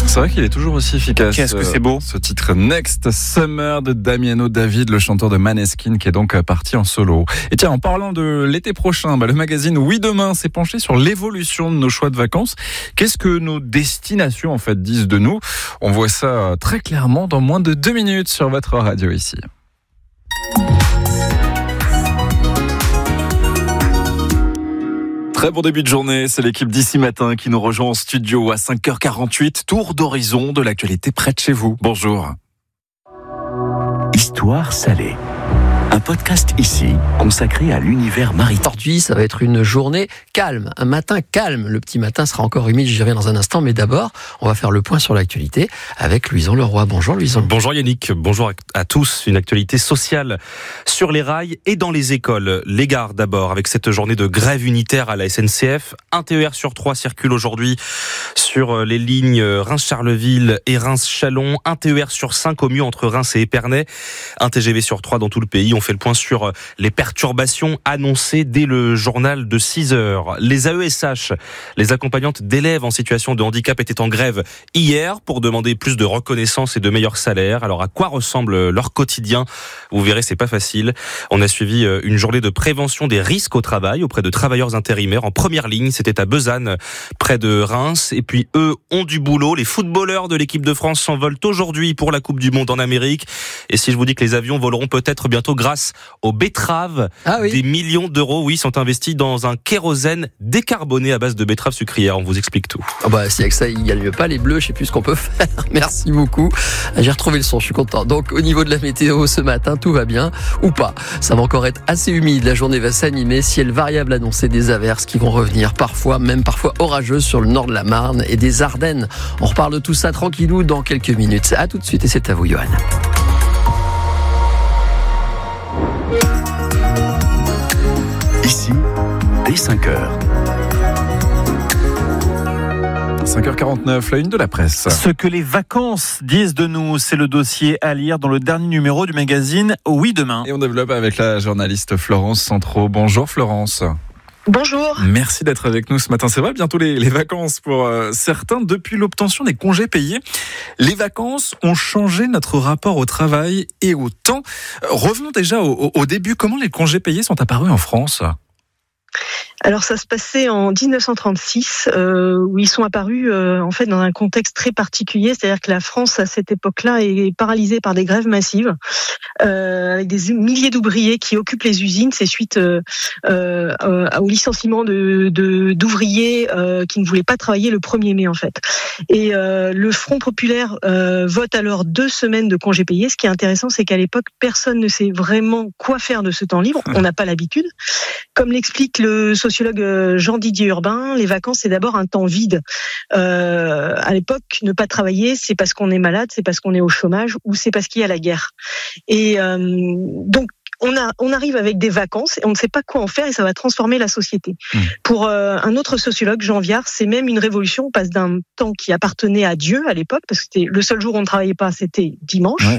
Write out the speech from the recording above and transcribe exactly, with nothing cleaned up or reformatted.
C'est vrai qu'il est toujours aussi efficace. Qu'est-ce que c'est beau. Ce titre Next Summer de Damiano David, le chanteur de Maneskin, qui est donc parti en solo. Et tiens, en parlant de l'été prochain, bah, le magazine Oui Demain s'est penché sur l'évolution de nos choix de vacances. Qu'est-ce que nos destinations en fait disent de nous? On voit ça très clairement dans moins de deux minutes sur votre radio ici. Très bon début de journée, c'est l'équipe d'Ici Matin qui nous rejoint en studio à cinq heures quarante-huit. Tour d'horizon de l'actualité près de chez vous. Bonjour. Histoire salée. Un podcast ici consacré à l'univers maritime. Aujourd'hui, ça va être une journée calme, un matin calme. Le petit matin sera encore humide, j'y reviens dans un instant, mais d'abord, on va faire le point sur l'actualité avec Louison Leroy. Bonjour Louison. Bonjour Yannick, bonjour à tous. Une actualité sociale sur les rails et dans les écoles. Les gares d'abord, avec cette journée de grève unitaire à la S N C F. Un T E R sur trois circule aujourd'hui sur les lignes Reims-Charleville et Reims-Châlons. Un T E R sur cinq au mieux entre Reims et Épernay. Un T G V sur trois dans tout le pays. On fait le point sur les perturbations annoncées dès le journal de six heures. Les A E S H, les accompagnantes d'élèves en situation de handicap, étaient en grève hier pour demander plus de reconnaissance et de meilleurs salaires. Alors à quoi ressemble leur quotidien? Vous verrez, c'est pas facile. On a suivi une journée de prévention des risques au travail auprès de travailleurs intérimaires. En première ligne, c'était à Besanne, près de Reims. Et puis eux ont du boulot. Les footballeurs de l'équipe de France s'envolent aujourd'hui pour la Coupe du Monde en Amérique. Et si je vous dis que les avions voleront peut-être bientôt grâce aux betteraves, ah oui. Des millions d'euros, oui, sont investis dans un kérosène décarboné à base de betteraves sucrières. On vous explique tout. Ah bah, si avec ça, il gagne pas les bleus, je sais plus ce qu'on peut faire. Merci beaucoup. J'ai retrouvé le son, je suis content. Donc, au niveau de la météo, ce matin, tout va bien, ou pas. Ça va encore être assez humide. La journée va s'animer. Ciel variable annoncé, des averses qui vont revenir parfois, même parfois orageuses sur le nord de la Marne et des Ardennes. On reparle de tout ça tranquillou dans quelques minutes. À tout de suite et c'est à vous, Johan. Ici, dès cinq heures. cinq heures quarante-neuf, la une de la presse. Ce que les vacances disent de nous, c'est le dossier à lire dans le dernier numéro du magazine Oui Demain. Et on développe avec la journaliste Florence Centraux. Bonjour Florence. Bonjour. Merci d'être avec nous ce matin. C'est vrai, bientôt les, les vacances pour euh, certains. Depuis l'obtention des congés payés, les vacances ont changé notre rapport au travail et au temps. Euh, revenons déjà au, au, au début. Comment les congés payés sont apparus en France ? Alors ça se passait en dix-neuf cent trente-six, euh, où ils sont apparus euh, en fait dans un contexte très particulier, c'est-à-dire que la France à cette époque-là est paralysée par des grèves massives, euh, avec des milliers d'ouvriers qui occupent les usines. C'est suite euh, euh, au licenciement de, de d'ouvriers euh, qui ne voulaient pas travailler le premier mai en fait. Et euh, le Front populaire euh, vote alors deux semaines de congés payés. Ce qui est intéressant, c'est qu'à l'époque, personne ne sait vraiment quoi faire de ce temps libre. On n'a pas l'habitude. Comme l'explique le sociologue Jean-Didier Urbain, les vacances, c'est d'abord un temps vide. Euh, à l'époque, ne pas travailler, c'est parce qu'on est malade, c'est parce qu'on est au chômage ou c'est parce qu'il y a la guerre. Et euh, donc, On, a, on arrive avec des vacances et on ne sait pas quoi en faire et ça va transformer la société. Mmh. Pour euh, un autre sociologue, Jean Viard, c'est même une révolution. On passe d'un temps qui appartenait à Dieu à l'époque, parce que c'était le seul jour où on ne travaillait pas, c'était dimanche. Ouais.